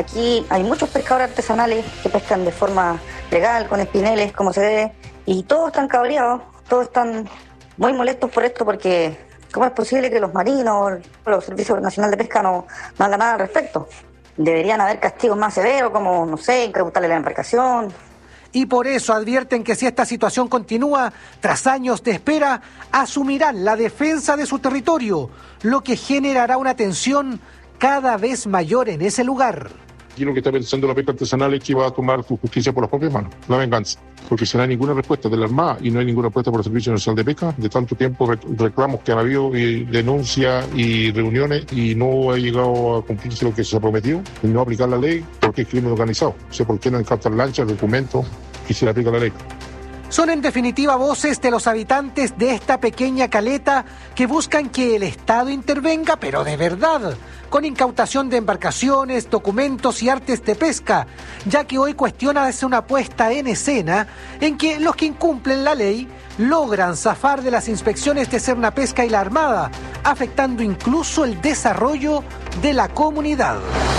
aquí hay muchos pescadores artesanales que pescan de forma legal, con espineles, como se debe, y todos están cabreados, todos están muy molestos por esto, porque ¿cómo es posible que los marinos, los servicios nacionales de pesca no hagan nada al respecto? Deberían haber castigos más severos, como, no sé, incautarle la embarcación. Y por eso advierten que si esta situación continúa, tras años de espera, asumirán la defensa de su territorio, lo que generará una tensión cada vez mayor en ese lugar. Y lo que está pensando la pesca artesanal es que va a tomar su justicia por las propias manos, la venganza. Porque si no hay ninguna respuesta de la Armada y no hay ninguna respuesta por el Servicio Nacional de Pesca, de tanto tiempo reclamos que han habido denuncias y reuniones y no ha llegado a cumplirse lo que se ha prometido, y no aplicar la ley porque es crimen organizado. O sea, ¿por qué no encartan lanchas, documentos y se le aplica la ley? Son en definitiva voces de los habitantes de esta pequeña caleta que buscan que el Estado intervenga, pero de verdad, con incautación de embarcaciones, documentos y artes de pesca, ya que hoy cuestiona desde una puesta en escena en que los que incumplen la ley logran zafar de las inspecciones de Sernapesca y la Armada, afectando incluso el desarrollo de la comunidad.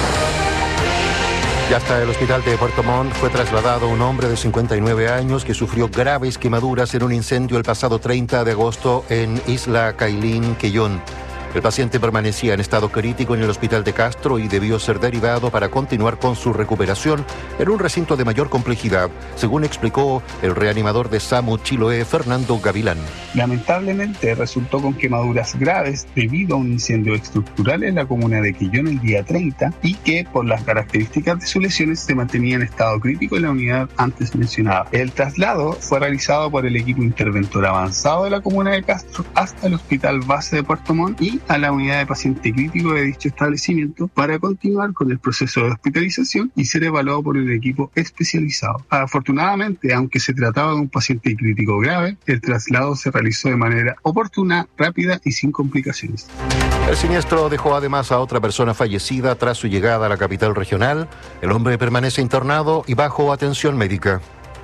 Y hasta el hospital de Puerto Montt fue trasladado un hombre de 59 años que sufrió graves quemaduras en un incendio el pasado 30 de agosto en Isla Cailín, Quellón. El paciente permanecía en estado crítico en el hospital de Castro y debió ser derivado para continuar con su recuperación en un recinto de mayor complejidad, según explicó el reanimador de SAMU Chiloé, Fernando Gavilán. Lamentablemente resultó con quemaduras graves debido a un incendio estructural en la comuna de Quellón el día 30 y que, por las características de sus lesiones, se mantenía en estado crítico en la unidad antes mencionada. El traslado fue realizado por el equipo interventor avanzado de la comuna de Castro hasta el hospital base de Puerto Montt y a la unidad de paciente crítico de dicho establecimiento para continuar con el proceso de hospitalización y ser evaluado por el equipo especializado. Afortunadamente, aunque se trataba de un paciente crítico grave, el traslado se realizó de manera oportuna, rápida y sin complicaciones. El siniestro dejó además a otra persona fallecida tras su llegada a la capital regional. El hombre permanece internado y bajo atención médica.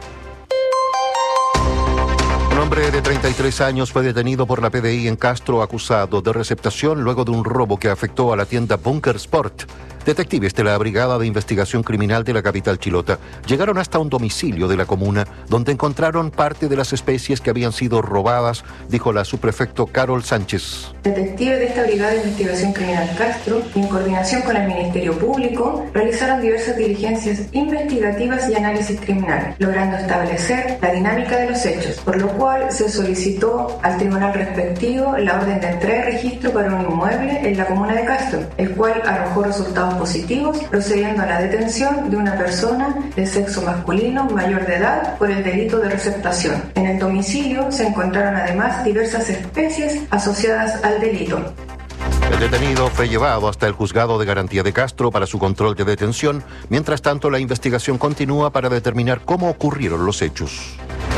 Un hombre de 33 años fue detenido por la PDI en Castro acusado de receptación luego de un robo que afectó a la tienda Bunker Sport. Detectives de la Brigada de Investigación Criminal de la capital chilota llegaron hasta un domicilio de la comuna donde encontraron parte de las especies que habían sido robadas, dijo la subprefecto Carol Sánchez. Detectives de esta Brigada de Investigación Criminal Castro, en coordinación con el Ministerio Público, realizaron diversas diligencias investigativas y análisis criminal, logrando establecer la dinámica de los hechos, por lo cual se solicitó al tribunal respectivo la orden de entrega y registro para un inmueble en la comuna de Castro, el cual arrojó resultados positivos, procediendo a la detención de una persona de sexo masculino mayor de edad por el delito de receptación. En el domicilio se encontraron además diversas especies asociadas al delito. El detenido fue llevado hasta el juzgado de garantía de Castro para su control de detención. Mientras tanto, la investigación continúa para determinar cómo ocurrieron los hechos.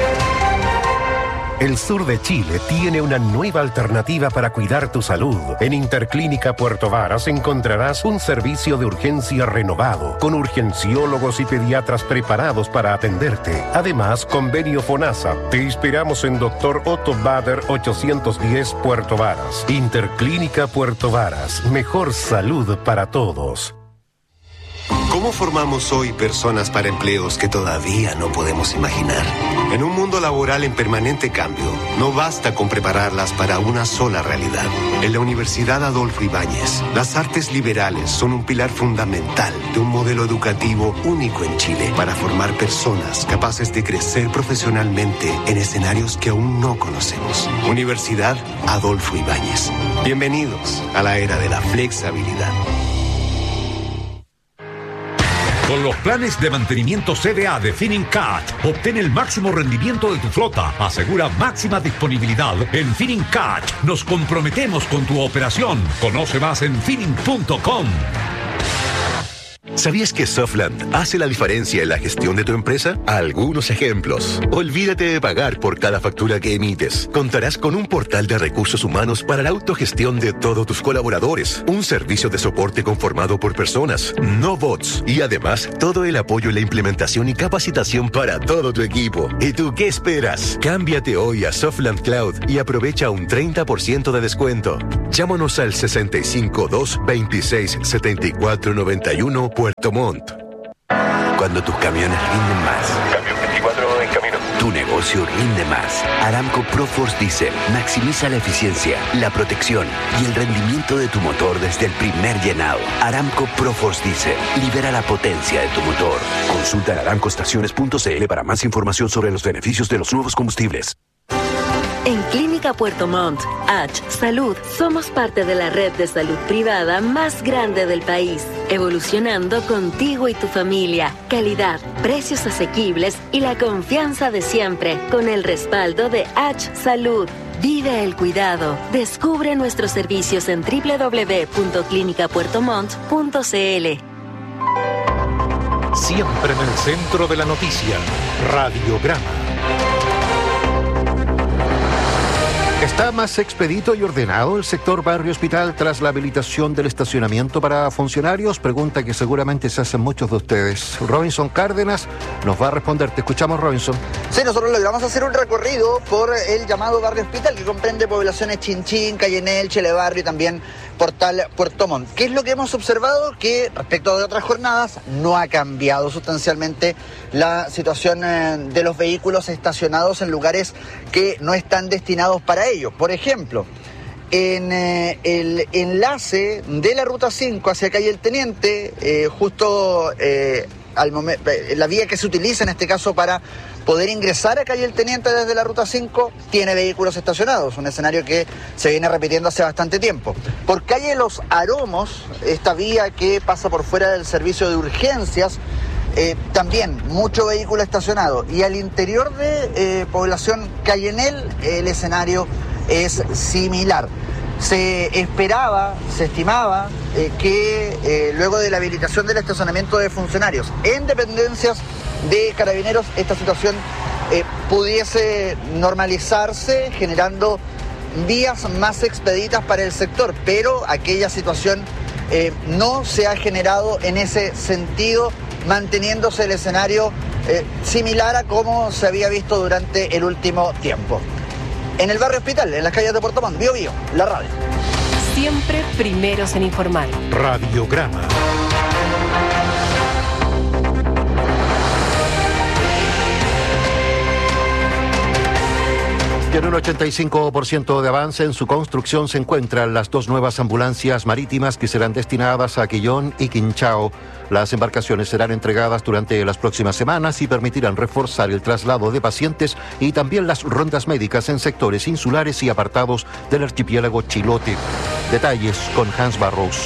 El sur de Chile tiene una nueva alternativa para cuidar tu salud. En Interclínica Puerto Varas encontrarás un servicio de urgencia renovado, con urgenciólogos y pediatras preparados para atenderte. Además, convenio FONASA. Te esperamos en Dr. Otto Bader 810 Puerto Varas. Interclínica Puerto Varas. Mejor salud para todos. ¿Cómo formamos hoy personas para empleos que todavía no podemos imaginar? En un mundo laboral en permanente cambio, no basta con prepararlas para una sola realidad. En la Universidad Adolfo Ibáñez, las artes liberales son un pilar fundamental de un modelo educativo único en Chile para formar personas capaces de crecer profesionalmente en escenarios que aún no conocemos. Universidad Adolfo Ibáñez. Bienvenidos a la era de la flexibilidad. Con los planes de mantenimiento CDA de Finincat, obtén el máximo rendimiento de tu flota. Asegura máxima disponibilidad. En Finincat nos comprometemos con tu operación. Conoce más en Finin.com. ¿Sabías que Softland hace la diferencia en la gestión de tu empresa? Algunos ejemplos. Olvídate de pagar por cada factura que emites. Contarás con un portal de recursos humanos para la autogestión de todos tus colaboradores. Un servicio de soporte conformado por personas, no bots. Y además, todo el apoyo en la implementación y capacitación para todo tu equipo. ¿Y tú qué esperas? Cámbiate hoy a Softland Cloud y aprovecha un 30% de descuento. Llámanos al 652-267491 Puerto Montt. Cuando tus camiones rinden más. Camión 24 en camino. Tu negocio rinde más. Aramco ProForce Diesel maximiza la eficiencia, la protección y el rendimiento de tu motor desde el primer llenado. Aramco ProForce Diesel libera la potencia de tu motor. Consulta en aramcoestaciones.cl para más información sobre los beneficios de los nuevos combustibles. En Clínica Puerto Montt, H Salud, somos parte de la red de salud privada más grande del país, evolucionando contigo y tu familia. Calidad, precios asequibles y la confianza de siempre, con el respaldo de H Salud. Vive el cuidado. Descubre nuestros servicios en www.clinicapuertomont.cl. Siempre en el centro de la noticia, Radiograma. ¿Está más expedito y ordenado el sector Barrio Hospital tras la habilitación del estacionamiento para funcionarios? Pregunta que seguramente se hacen muchos de ustedes. Robinson Cárdenas nos va a responder. Te escuchamos, Robinson. Sí, nosotros logramos hacer un recorrido por el llamado Barrio Hospital, que comprende poblaciones Chinchín, Cayenel, Chelebarrio y también Portal Puerto Montt. ¿Qué es lo que hemos observado? Que respecto de otras jornadas no ha cambiado sustancialmente la situación de los vehículos estacionados en lugares que no están destinados para ello. Por ejemplo, en el enlace de la Ruta 5 hacia Calle El Teniente, justo la vía que se utiliza en este caso para poder ingresar a Calle El Teniente desde la Ruta 5, tiene vehículos estacionados, un escenario que se viene repitiendo hace bastante tiempo. Por Calle Los Aromos, esta vía que pasa por fuera del servicio de urgencias, también mucho vehículo estacionado. Y al interior de población Cayenel, el escenario es similar. Se estimaba que luego de la habilitación del estacionamiento de funcionarios en dependencias de Carabineros, esta situación pudiese normalizarse, generando vías más expeditas para el sector, pero aquella situación no se ha generado en ese sentido, manteniéndose el escenario similar a como se había visto durante el último tiempo. En el Barrio Hospital, en las calles de Puerto Montt, Bio Bio, la radio. Siempre primeros en informar. Radiograma. En un 85% de avance en su construcción se encuentran las dos nuevas ambulancias marítimas que serán destinadas a Quillón y Quinchao. Las embarcaciones serán entregadas durante las próximas semanas y permitirán reforzar el traslado de pacientes y también las rondas médicas en sectores insulares y apartados del archipiélago Chilote. Detalles con Hans Barros.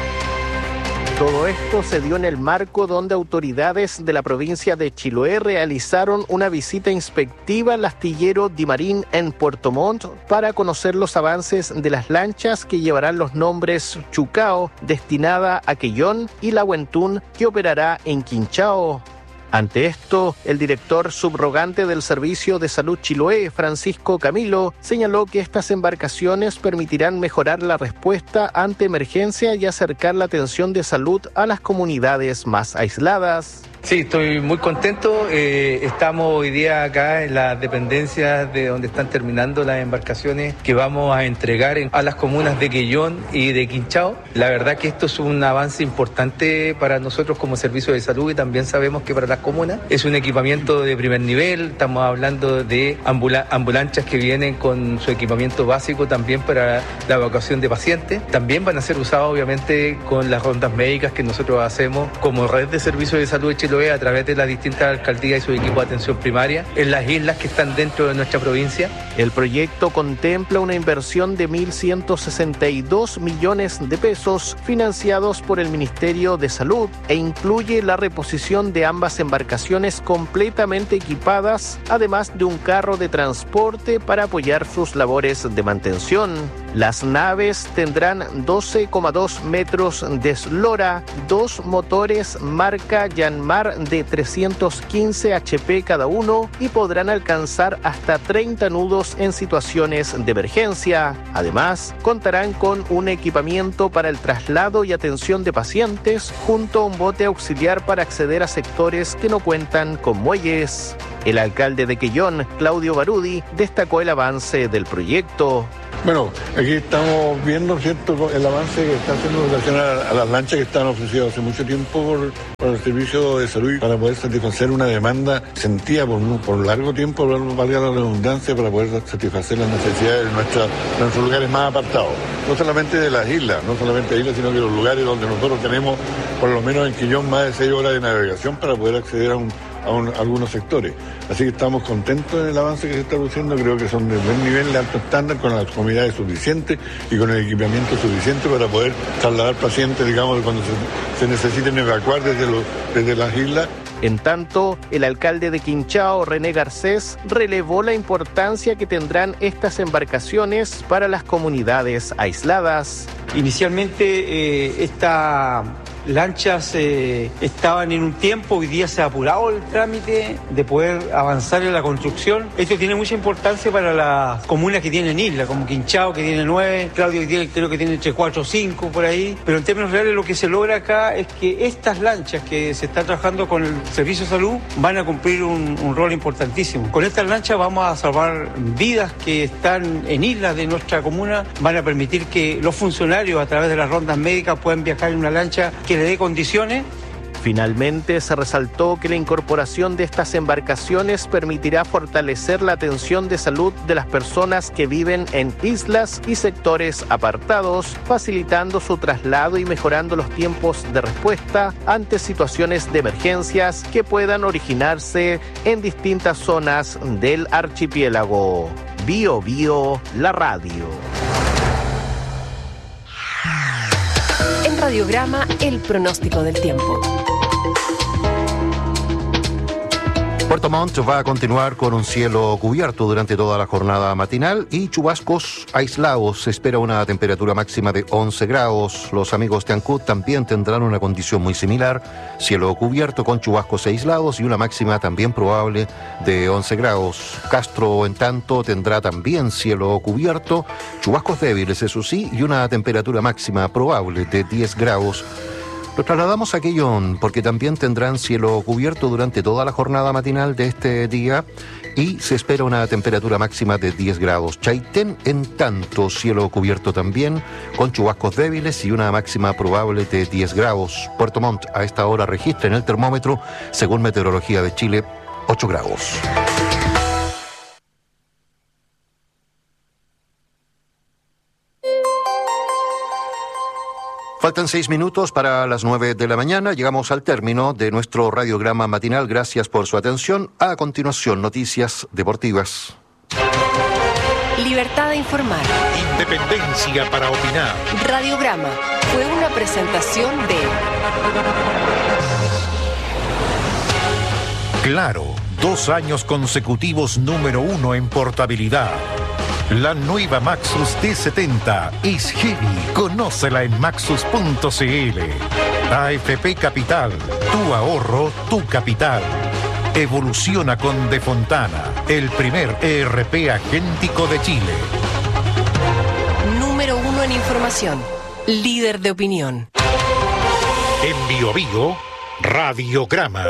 Todo esto se dio en el marco donde autoridades de la provincia de Chiloé realizaron una visita inspectiva al astillero Di Marín en Puerto Montt para conocer los avances de las lanchas que llevarán los nombres Chucao, destinada a Quillón, y La Huentún, que operará en Quinchao. Ante esto, el director subrogante del Servicio de Salud Chiloé, Francisco Camilo, señaló que estas embarcaciones permitirán mejorar la respuesta ante emergencia y acercar la atención de salud a las comunidades más aisladas. Sí, estoy muy contento. Estamos hoy día acá en las dependencias de donde están terminando las embarcaciones que vamos a entregar a las comunas de Quillón y de Quinchao. La verdad que esto es un avance importante para nosotros como servicio de salud y también sabemos que para las comunas es un equipamiento de primer nivel. Estamos hablando de ambulancias que vienen con su equipamiento básico también para la evacuación de pacientes. También van a ser usados obviamente con las rondas médicas que nosotros hacemos como red de servicio de salud de Chile a través de las distintas alcaldías y su equipo de atención primaria en las islas que están dentro de nuestra provincia. El proyecto contempla una inversión de 1.162 millones de pesos financiados por el Ministerio de Salud e incluye la reposición de ambas embarcaciones completamente equipadas, además de un carro de transporte para apoyar sus labores de mantención. Las naves tendrán 12,2 metros de eslora, 2 motores marca Yanmar de 315 HP cada uno y podrán alcanzar hasta 30 nudos en situaciones de emergencia. Además, contarán con un equipamiento para el traslado y atención de pacientes junto a un bote auxiliar para acceder a sectores que no cuentan con muelles. El alcalde de Quillón, Claudio Barudi, destacó el avance del proyecto. Bueno, aquí estamos viendo, ¿cierto?, el avance que está haciendo en relación a las lanchas que están ofrecidas hace mucho tiempo por el Servicio de Salud para poder satisfacer una demanda sentida por largo tiempo, valga la redundancia, para poder satisfacer las necesidades de nuestros lugares más apartados. No solamente de las islas, sino que los lugares donde nosotros tenemos, por lo menos en Quillón, más de 6 horas de navegación para poder acceder a algunos sectores. Así que estamos contentos en el avance que se está produciendo. Creo que son de buen nivel, de alto estándar, con las comunidades suficientes y con el equipamiento suficiente para poder trasladar pacientes, digamos, cuando se necesiten evacuar desde las islas. En tanto, el alcalde de Quinchao, René Garcés, relevó la importancia que tendrán estas embarcaciones para las comunidades aisladas. Inicialmente, lanchas estaban en un tiempo, hoy día se ha apurado el trámite de poder avanzar en la construcción. Esto tiene mucha importancia para las comunas que tienen isla, como Quinchao, que tiene 9, Claudio creo que tiene entre 4 o 5 por ahí. Pero en términos reales lo que se logra acá es que estas lanchas que se están trabajando con el Servicio de Salud van a cumplir un rol importantísimo. Con estas lanchas vamos a salvar vidas que están en islas de nuestra comuna, van a permitir que los funcionarios a través de las rondas médicas puedan viajar en una lancha que le dé condiciones. Finalmente, se resaltó que la incorporación de estas embarcaciones permitirá fortalecer la atención de salud de las personas que viven en islas y sectores apartados, facilitando su traslado y mejorando los tiempos de respuesta ante situaciones de emergencias que puedan originarse en distintas zonas del archipiélago. Bio Bio, la radio. En Radiograma, el pronóstico del tiempo. Puerto Montt va a continuar con un cielo cubierto durante toda la jornada matinal y chubascos aislados. Se espera una temperatura máxima de 11 grados. Los amigos de Ancud también tendrán una condición muy similar. Cielo cubierto con chubascos aislados y una máxima también probable de 11 grados. Castro, en tanto, tendrá también cielo cubierto, chubascos débiles, eso sí, y una temperatura máxima probable de 10 grados. Lo trasladamos a Quillón porque también tendrán cielo cubierto durante toda la jornada matinal de este día y se espera una temperatura máxima de 10 grados. Chaitén, en tanto, cielo cubierto también, con chubascos débiles y una máxima probable de 10 grados. Puerto Montt a esta hora registra en el termómetro, según Meteorología de Chile, 8 grados. Faltan 6 minutos para las 9 de la mañana. Llegamos al término de nuestro radiograma matinal. Gracias por su atención. A continuación, noticias deportivas. Libertad de informar. Independencia para opinar. Radiograma fue una presentación de Claro, 2 años consecutivos número 1 en portabilidad. La nueva Maxus T70 es heavy. Conócela en maxus.cl. AFP Capital. Tu ahorro, tu capital. Evoluciona con De Fontana, el primer ERP agéntico de Chile. Número 1 en información. Líder de opinión. En Bio Bio, Radiograma.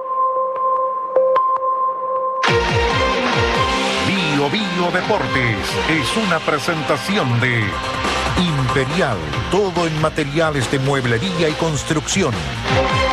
Bio Bio Deportes es una presentación de Imperial, todo en materiales de mueblería y construcción.